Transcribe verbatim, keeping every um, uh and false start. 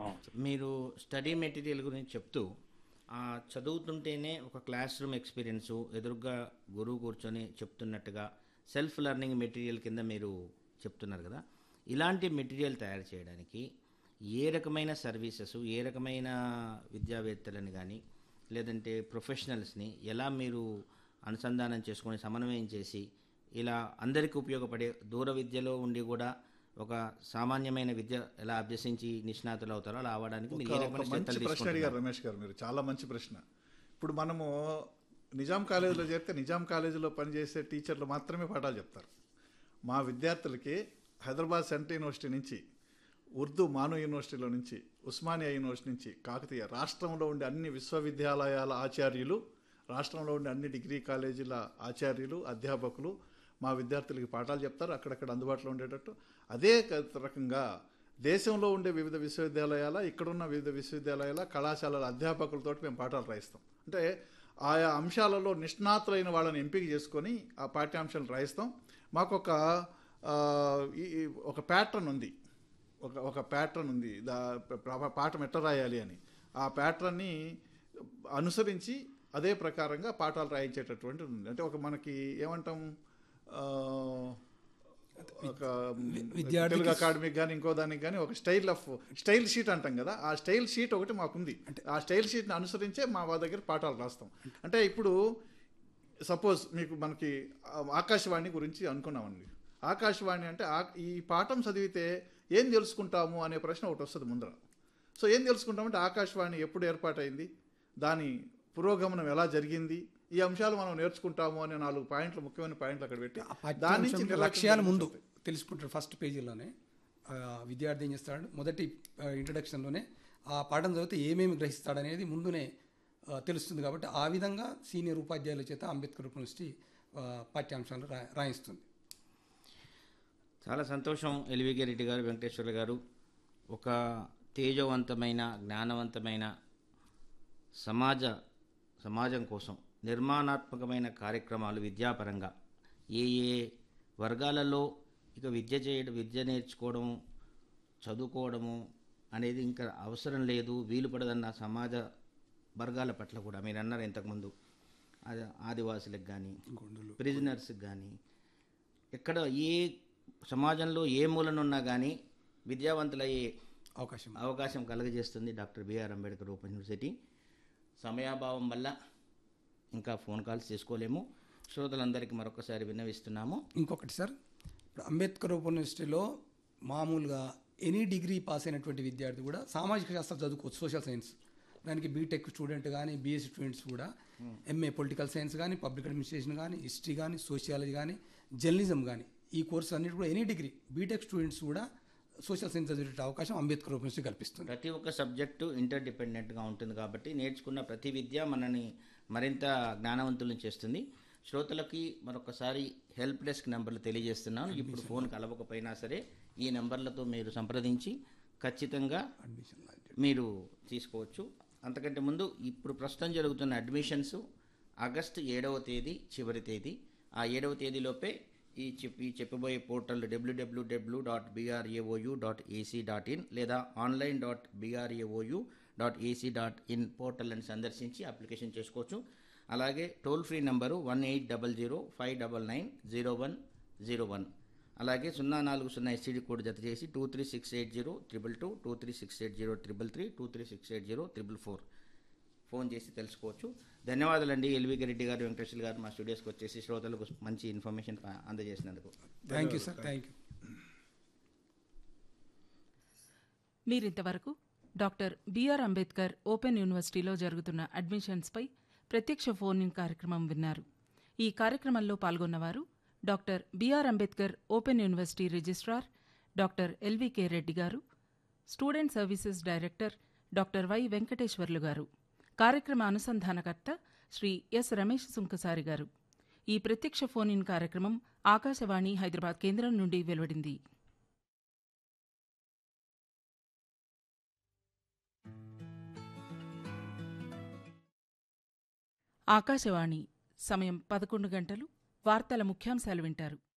మీరు study material గురించి చెప్తూ ఆ, చదువుతుంటేనే ఒక క్లాస్ రూమ్ ఎక్స్పీరియన్సు ఎదురుగా గురువు కూర్చొని చెప్తున్నట్టుగా సెల్ఫ్ లెర్నింగ్ మెటీరియల్ కింద మీరు చెప్తున్నారు కదా, ఇలాంటి మెటీరియల్ తయారు చేయడానికి ఏ రకమైన సర్వీసెస్, ఏ రకమైన విద్యావేత్తలని కానీ లేదంటే ప్రొఫెషనల్స్ని ఎలా మీరు అనుసంధానం చేసుకొని సమన్వయం చేసి ఇలా అందరికీ ఉపయోగపడే దూర విద్యలో ఉండి కూడా ఒక సామాన్యమైన విద్య ఎలా అభ్యసించి నిష్ణాతులు అవుతారో అలా అవ్వడానికి మీరు ఏ ఒక రకమైన మంచి చర్యలు ప్రశ్న తీసుకుంటున్నారు? అడిగారు రమేష్ గారు, మీరు చాలా మంచి ప్రశ్న. ఇప్పుడు మనము నిజాం కాలేజీలో చేరితే నిజాం కాలేజీలో పనిచేసే టీచర్లు మాత్రమే పాఠాలు చెప్తారు. మా విద్యార్థులకి హైదరాబాద్ సెంట్రల్ యూనివర్సిటీ నుంచి, ఉర్దూ మాను యూనివర్సిటీలో నుంచి, ఉస్మానియా యూనివర్సిటీ నుంచి, కాకతీయ, రాష్ట్రంలో ఉండే అన్ని విశ్వవిద్యాలయాల ఆచార్యులు, రాష్ట్రంలో ఉండే అన్ని డిగ్రీ కాలేజీల ఆచార్యులు, అధ్యాపకులు మా విద్యార్థులకి పాఠాలు చెప్తారు అక్కడక్కడ అందుబాటులో ఉండేటట్టు. అదే రకంగా దేశంలో ఉండే వివిధ విశ్వవిద్యాలయాల, ఇక్కడున్న వివిధ విశ్వవిద్యాలయాల కళాశాలల అధ్యాపకులతో మేము పాఠాలు రాయిస్తాం. అంటే ఆయా అంశాలలో నిష్ణాతులైన వాళ్ళని ఎంపిక చేసుకొని ఆ పాఠ్యాంశాలు రాయిస్తాం. మాకు ఒక ఒక ప్యాటర్న్ ఉంది, ఒక ఒక ప్యాటర్న్ ఉంది దా పాఠం ఎట్లా రాయాలి అని. ఆ ప్యాటర్న్ని అనుసరించి అదే ప్రకారంగా పాఠాలు రాయించేటటువంటిది ఉంది. అంటే ఒక మనకి ఏమంటాం, ఒక తెలుగు అకాడమీకి కానీ ఇంకో దానికి కానీ ఒక స్టైల్ ఆఫ్ స్టైల్ షీట్ అంటాం కదా, ఆ స్టైల్ షీట్ ఒకటి మాకుంది. ఆ స్టైల్ షీట్ని అనుసరించే మా వాళ్ళ దగ్గర పాఠాలు రాస్తాం. అంటే ఇప్పుడు సపోజ్ మీకు మనకి ఆకాశవాణి గురించి అనుకున్నామండి. ఆకాశవాణి అంటే ఈ పాఠం చదివితే ఏం తెలుసుకుంటాము అనే ప్రశ్న ఒకటి వస్తుంది ముందర. సో ఏం తెలుసుకుంటామంటే ఆకాశవాణి ఎప్పుడు ఏర్పాటైంది, దాని పురోగమనం ఎలా జరిగింది, ఈ అంశాలు మనం నేర్చుకుంటాము అనే నాలుగు పాయింట్లు, ముఖ్యమైన పాయింట్లు అక్కడ పెట్టి దాని నుంచి లక్ష్యాలు ముందు తెలుసుకుంటారు. ఫస్ట్ పేజీలోనే విద్యార్థి ఏం చేస్తాడు, మొదటి ఇంట్రడక్షన్లోనే ఆ పాఠం చదివితే ఏమేమి గ్రహిస్తాడు అనేది ముందునే తెలుస్తుంది. కాబట్టి ఆ విధంగా సీనియర్ ఉపాధ్యాయుల చేత అంబేద్కర్ యూనివర్సిటీ పాఠ్యాంశాలు రా రాయిస్తుంది. చాలా సంతోషం ఎల్వికే రెడ్డి గారు, వెంకటేశ్వర్లు గారు. ఒక తేజవంతమైన, జ్ఞానవంతమైన సమాజ సమాజం కోసం నిర్మాణాత్మకమైన కార్యక్రమాలు విద్యాపరంగా ఏ ఏ వర్గాలలో ఇక విద్య చేయడం, విద్య నేర్చుకోవడం, చదువుకోవడము అనేది ఇంకా అవసరం లేదు, వీలు పడదన్న సమాజ వర్గాల పట్ల కూడా మీరు అన్నారు ఇంతకుముందు, ఆదివాసులకు కానీ ప్రిజనర్స్కి కానీ ఎక్కడ ఏ సమాజంలో ఏ మూలనున్నా కానీ విద్యావంతులయ్యే అవకాశం అవకాశం కలుగజేస్తుంది doctor BR Ambedkar open university. సమయాభావం వల్ల ఇంకా ఫోన్ కాల్స్ చేసుకోలేము. శ్రోతలందరికీ మరొకసారి విన్నవిస్తున్నాము. ఇంకొకటి సార్, ఇప్పుడు అంబేద్కర్ ఓపెన్ యూనివర్సిటీలో మామూలుగా ఎనీ డిగ్రీ పాస్ అయినటువంటి విద్యార్థి కూడా సామాజిక శాస్త్రం చదువుకోవచ్చు, సోషల్ సైన్స్. దానికి బీటెక్ స్టూడెంట్ కానీ బీఎస్సీ స్టూడెంట్స్ కూడా ఎంఏ పొలిటికల్ సైన్స్ కానీ, పబ్లిక్ అడ్మినిస్ట్రేషన్ కానీ, హిస్టరీ కానీ, సోషియాలజీ కానీ, జర్నలిజం కానీ, ఈ కోర్సు అన్నిటి కూడా ఎనీ డిగ్రీ బీటెక్ స్టూడెంట్స్ కూడా సోషల్ సైన్స్ చదివే అవకాశం అంబేద్కర్ యూనివర్సిటీ కల్పిస్తుంది. ప్రతి ఒక్క సబ్జెక్టు ఇంటర్ డిపెండెంట్గా ఉంటుంది కాబట్టి నేర్చుకున్న ప్రతి విద్య మనని మరింత జ్ఞానవంతులను చేస్తుంది. శ్రోతలకి మరొకసారి హెల్ప్ డెస్క్ నెంబర్లు తెలియజేస్తున్నాను. ఇప్పుడు ఫోన్ కలవకపోయినా సరే ఈ నెంబర్లతో మీరు సంప్రదించి ఖచ్చితంగా మీరు తీసుకోవచ్చు. అంతకంటే ముందు ఇప్పుడు ప్రస్తుతం జరుగుతున్న అడ్మిషన్స్ ఆగస్టు ఏడవ తేదీ చివరి తేదీ. ఆ ఏడవ తేదీలోపే ఈ చెప్పి చెప్పబోయే portal WWW dot BRAOU dot AC dot in లేదా online dot BRAOU dot AC dot in పోర్టల్ని సందర్శించి అప్లికేషన్ చేసుకోవచ్చు. అలాగే toll free number one eight double zero five double nine zero one zero one అలాగే సున్నా నాలుగు సున్నా ఎస్టీడీ కోడ్ జత చేసి two three six eight zero triple two two three six eight zero triple three two three six eight zero triple four phone చేసి తెలుసుకోవచ్చు. ధన్యవాదాలండి LVK Reddy గారు, వెంకటేశ్వర గారు మా స్టూడియోస్కి వచ్చేసి శ్రోతలకు మంచి information అందజేసినందుకు. Thank you sir. Thank you. మీరింతవరకు డాక్టర్ బిఆర్ అంబేద్కర్ ఓపెన్ యూనివర్సిటీలో జరుగుతున్న అడ్మిషన్స్పై ప్రత్యక్ష ఫోన్ ఇన్ కార్యక్రమం విన్నారు. ఈ కార్యక్రమంలో పాల్గొన్నవారు doctor BR Ambedkar open university registrar doctor LVK Reddy గారు, student services director doctor why Venkateswarlu గారు, కార్యక్రమ అనుసంధానకర్త శ్రీ ఎస్ రమేష్ సుంకసారి గారు. ఈ ప్రత్యక్ష ఫోన్ ఇన్ కార్యక్రమం ఆకాశవాణి హైదరాబాద్ కేంద్రం నుండి వెలువడింది. ఆకాశవాణి సమయం పదకొండు గంటలు. వార్తల ముఖ్యాంశాలు వింటారు.